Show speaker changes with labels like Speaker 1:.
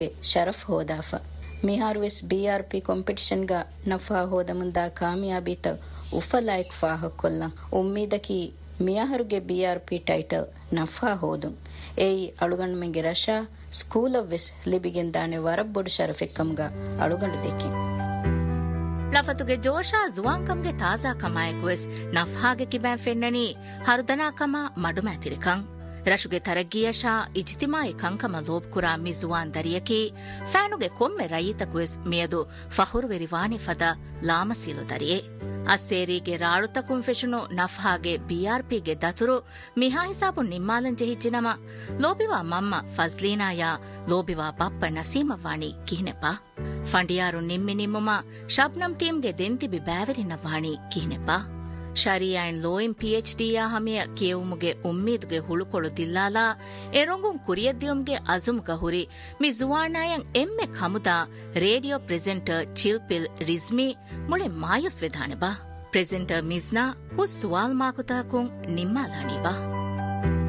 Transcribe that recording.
Speaker 1: Shroff ಹೋದಾಫ ಮಿಹಾರ್ವೆಸ್ BRP ಕಾಂಪಿಟಿಷನ್ಗ ನಫಾ ಹೋದ ಮುಂದ ಕಾಮಯಾಬಿತ ಉಫಲಾಯಕ್ ಫಾಹ ಕೊಲ್ಲ ಉಮ್ಮೀದಕಿ ಮಿಯಾಹರುಗೆ ಬಿಆರ್ಪಿ ಟೈಟಲ್ ನಫಾ ಹೋದು ಏಯಿ ಅಳುಗಣ್ಮೆಗೆ ರಶಾ ಸ್ಕೂಲ್ ಆಫ್ ವೆಸ್ ಲಿಬಿಗೆಂದಾನೆ ವರಬ್ಬೊಡು ಶರಫೆಕ್ಕಂಗ ಅಳುಗಂಡು ದಿಕ್ಕಿ
Speaker 2: ಲಫತುಗೆ ಜೋಶಾ ಜುವಾಂಕಂಗೆ ತಾಜಾ ಕಮಾಯಕುವೆಸ್ ನಫಾಗೆ ಕಿಬ್ಯಾನ್ ಫೆನ್ನನಿ ಹರುದನಾ ಕಮ ಮಡುಮ್ಯಾತಿರಿಕಂ ರಶುಗೆ ತರಗ್ಗಿಯಶಾ ಇಜ್ತಿಮಾಯಿ ಕಂಕಮ ಲೋಬ್ಕುರಾ ಮಿಜುವಾನ್ ದರಿಯಕಿ ಫ್ಯಾನುಗೆ ಕೊಮ್ಮೆ ರೈತಕುವೆಸ್ ಮಿಯದು ಫಹುರುವೆರಿವಾನಿ ಫದ ಲಾಮಸೀಲು ದರಿಯೆ ಅಸ್ಸೇರಿಗೆ ರಾಳುತಕುಂ ಫೆಶುನು ನಫ್ಹಾಗೆ ಬಿಆರ್ಪಿಗೆ ದತುರು ಮಿಹಾ ಹಿಸಾಬು ನಿಮ್ಮಾಲಂ ಜೆಹಿಜ್ಜಿನಮ ಲೋಬಿವಾ ಮಮ್ಮ ಫಜ್ಲೀನಾಯ ಲೋಬಿವಾ ಬಪ್ಪ ನಸೀಮವಾಣಿ ಕಿಹ್ನೆಪ ಫಂಡಿಯಾರು ನಿಮ್ಮಿ ನಿಮ್ಮುಮ ಶಬ್ನಂ ಟೀಮ್ಗೆ ದೆಂತಿಬಿ ಬ್ಯಾವೆರಿನವಾಣಿ ಕಿಹ್ನೆಪ ಶರಿಯಾಯಿನ್ ಲೋಯಿನ್ ಪಿಎಚ್ಡಿಯ ಹಮಿಯ ಕೇವುಮುಗೆ ಉಮ್ಮೀದುಗೆ ಹುಳುಕೊಳು ದಿಲ್ಲಾಲಾ ಎರೊಂಗುಂ ಕುರಿಯದ್ದಿಯುಮ್ಗೆ ಅಜುಮುಗ ಹುರಿ ಮಿ ಜುವಾಣಾಯಂ ಎಮ್ಮೆ ಖಮುದಾ ರೇಡಿಯೋ ಪ್ರೆಸೆಂಟರ್ ಚಿಲ್ಪಿಲ್ ರಿಜ್ಮಿ ಮುಳೆ ಮಾಯುಸ್ ವೆಧಾನೆ ಬಾ ಪ್ರೆಸೆಂಟರ್ ಮಿಜ್ನಾ ಹುಸ್ ಸುವಾಲ್ ಮಾಕುತಾಕುಂ ನಿಮ್ಮಾಲಾನಿ ಬಾ